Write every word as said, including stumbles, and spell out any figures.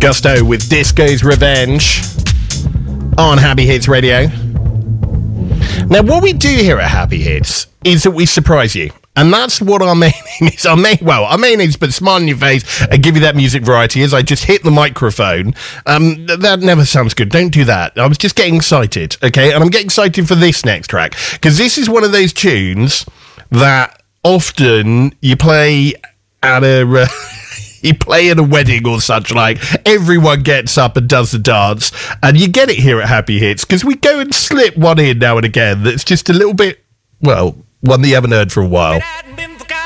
Gusto with Disco's Revenge on Happy Hits Radio. Now, what we do here at Happy Hits is that we surprise you. And that's what our main aim is. Our main, well, our main aim is to put a smile on your face and give you that music variety as I just hit the microphone. Um, that never sounds good. Don't do that. I was just getting excited, okay? And I'm getting excited for this next track, because this is one of those tunes that often you play at a... Uh, You play at a wedding or such, like, everyone gets up and does the dance, and you get it here at Happy Hits, because we go and slip one in now and again that's just a little bit, well, one that you haven't heard for a while.